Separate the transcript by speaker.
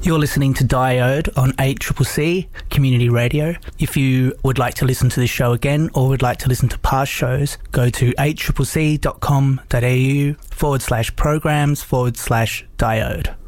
Speaker 1: You're listening to Diode on 8CCC Community Radio. If you would like to listen to this show again or would like to listen to past shows, go to 8ccc.com.au/programs/Diode.